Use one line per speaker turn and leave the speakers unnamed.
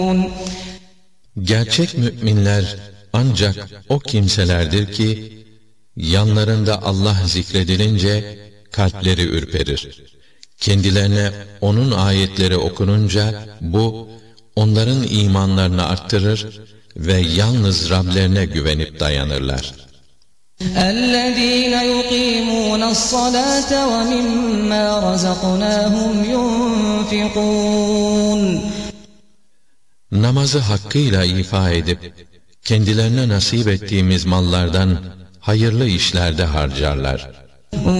Gerçek müminler ancak o kimselerdir ki, yanlarında Allah zikredilince kalpleri ürperir. Kendilerine onun ayetleri okununca bu onların imanlarını arttırır ve yalnız Rablerine güvenip dayanırlar.
اَلَّذ۪ينَ يُقِيمُونَ الصَّلَاةَ وَمِمَّا رَزَقْنَاهُمْ يُنْفِقُونَ
Namazı hakkıyla ifa edip, kendilerine nasip ettiğimiz mallardan hayırlı işlerde harcarlar.